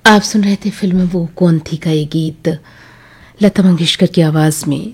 आप सुन रहे थे फिल्म वो कौन थी का ये गीत लता मंगेशकर की आवाज में।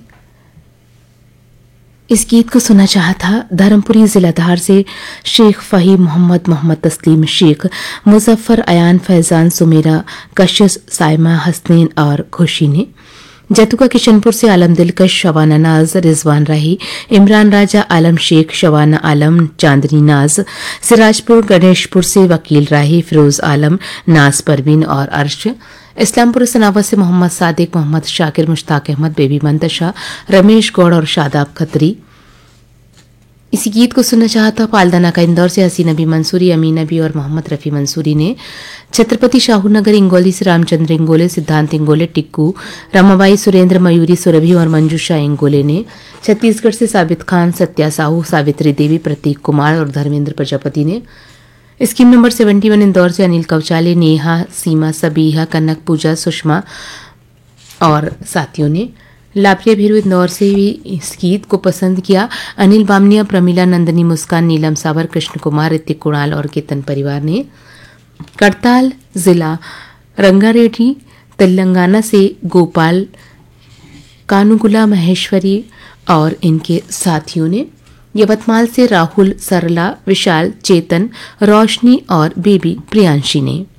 इस गीत को सुना चाहा था धर्मपुरी जिलाधार से शेख फहीम मोहम्मद, मोहम्मद तस्लीम शेख, मुजफ्फर, अयान, फैजान, सुमेरा, कशिश, साइमा, हसनैन और खुशी ने। जतुका किशनपुर से आलम दिलकश, शवाना नाज, रिजवान राही, इमरान राजा, आलम शेख, शवाना आलम, चांदनी नाज, सिराजपुर गणेशपुर से वकील राही, फिरोज आलम, नाज परवीन और अर्श। इस्लामपुर सनावत से मोहम्मद सादिक, मोहम्मद शाकिर, मुश्ताक अहमद, बेबी मंतशा, रमेश गौड़ और शादाब खत्री। इसी गीत को सुनना चाहता पालदाना का इंदौर से हसीन नबी मंसूरी, अमीन नबी और मोहम्मद रफ़ी मंसूरी ने। छत्रपति शाहू नगर इंगोली से रामचंद्र इंगोले, सिद्धांत इंगोले, टिक्कू, रमाबाई, सुरेंद्र, मयूरी, सुरभि और मंजूषा इंगोले ने। छत्तीसगढ़ से साबित खान, सत्या साहू, सावित्री देवी, प्रतीक कुमार और धर्मेंद्र प्रजापति ने। स्कीम नंबर 71 इंदौर से अनिल कवचाले, नेहा, सीमा, सबीहा, कनक, पूजा, सुषमा और साथियों ने। लाभ्य भीरू इंदौर से भी इस गीत को पसंद किया। अनिल बामनिया, प्रमीला, नंदनी, मुस्कान, नीलम सावर, कृष्ण कुमार, ऋतिक कुणाल और केतन परिवार ने। करताल जिला रंगारेड्डी तेलंगाना से गोपाल, कानुगुला, महेश्वरी और इनके साथियों ने। यवतमाल से राहुल, सरला, विशाल, चेतन, रोशनी और बेबी प्रियांशी ने।